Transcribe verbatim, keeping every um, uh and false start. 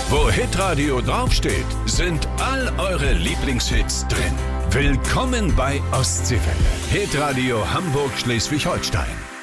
Wo Hitradio draufsteht, sind all eure Lieblingshits drin. Willkommen bei Ostseewelle. Hitradio Hamburg-Schleswig-Holstein.